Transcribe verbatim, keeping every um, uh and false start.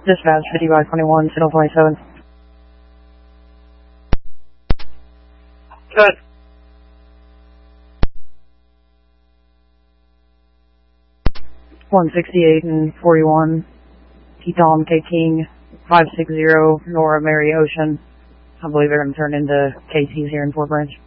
Dispatch fifty-five twenty-one, Signal twenty-seven. Good. one sixty-eight and forty-one, T-Tom K King, five six zero, Nora Mary Ocean. I believe they're going to turn into K Cs here in Fort Branch.